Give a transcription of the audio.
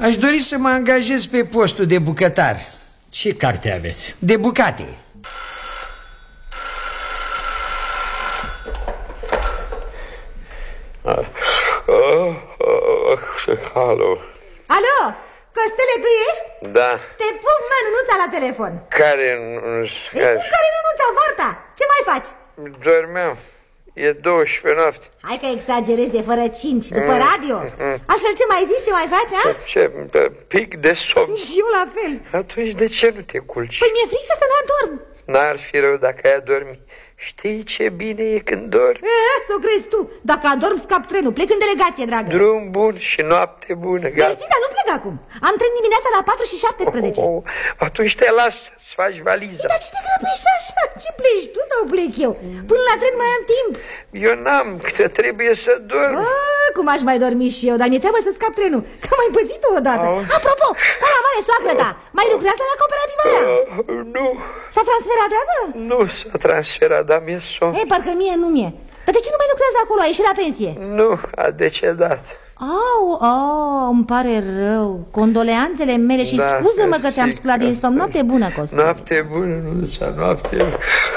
Aș dori să mă angajez pe postul de bucătar. Ce carte aveți? De bucate. Alo. Alo, Costele, tu ești? Da. Te pup, mă, Nunuța la telefon. Care? Care Nunuța, Marta? Ce mai faci? Dormeam. E 12 noapte. Hai că exagerezi, e fără 5, după radio. Astfel ce mai zici, ce mai faci, a? Ce? Pic de somn. Și eu la fel. Atunci de ce nu te culci? Păi mi-e frică să n-adorm. N-ar fi rău dacă ai adormi. Știi ce bine e când dormi? Să o crezi tu. Dacă adorm, scap trenul. Plec în delegație, dragă. Drum bun și noapte bună. Mersi, dar nu plec acum. Am tren dimineața la 4:17. Atunci te las să-ți faci valiza. Dar ce te grăbești așa? Ce pleci tu sau plec eu? Până la tren mai am timp. Eu n-am, că trebuie să dorm. Cum aș mai dormi și eu, dar mi-e teamă să scap trenul, că am mai pățit-o odată. Apropo, la mare, soacră ta, mai lucrează la cooperativa aia? Nu. S-a transferat, dragă? Nu s-a transferat, dar mi-e somn. Ei, parcă mie nu mi-e. Dar de ce nu mai lucrează acolo? A ieșit la pensie? Nu, a decedat. Îmi pare rău. Condoleanțele mele și scuză-mă că te-am sculat din somn. Noapte bună, Costel. Noapte bună, Nunuța, noapte bună.